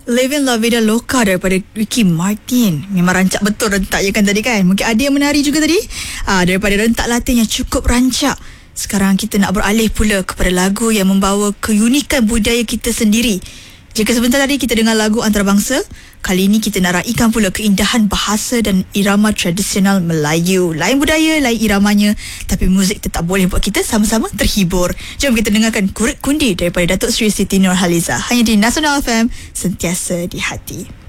Living La Vida Loca daripada Ricky Martin. Memang rancak betul rentak je kan tadi kan. Mungkin ada yang menari juga tadi. Daripada rentak Latin yang cukup rancak, sekarang kita nak beralih pula kepada lagu yang membawa keunikan budaya kita sendiri. Jika sebentar tadi kita dengar lagu antarabangsa, kali ini kita nak raikan pula keindahan bahasa dan irama tradisional Melayu. Lain budaya, lain iramanya, tapi muzik tetap boleh buat kita sama-sama terhibur. Jom kita dengarkan Kurit Kundi daripada Datuk Seri Siti Nurhaliza, hanya di Nasional FM, sentiasa di hati.